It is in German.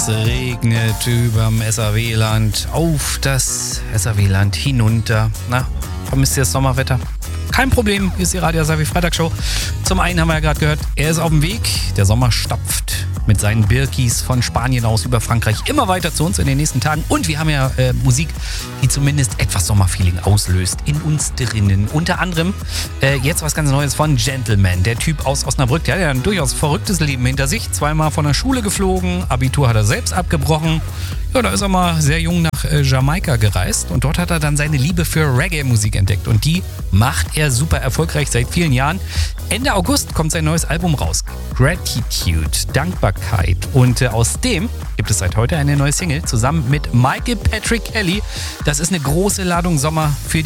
Es regnet überm SAW-Land, auf das SAW-Land hinunter. Na, vermisst ihr das Sommerwetter? Kein Problem, hier ist die Radio Asavi Freitagshow. Zum einen haben wir ja gerade gehört, er ist auf dem Weg. Der Sommer stapft mit seinen Birkis von Spanien aus über Frankreich immer weiter zu uns in den nächsten Tagen. Und wir haben ja Musik, die zumindest etwas Sommerfeeling auslöst in uns drinnen. Unter anderem jetzt was ganz Neues von Gentleman. Der Typ aus Osnabrück, der hat ja ein durchaus verrücktes Leben hinter sich. Zweimal von der Schule geflogen, Abitur hat er selbst abgebrochen. Ja, da ist er mal sehr jung nach Jamaika gereist und dort hat er dann seine Liebe für Reggae-Musik entdeckt. Und die macht er super erfolgreich seit vielen Jahren. Ende August kommt sein neues Album raus. Gratitude, Dankbarkeit. Und aus dem gibt es seit heute eine neue Single zusammen mit Michael Patrick Kelly. Das ist eine große Ladung Sommer für die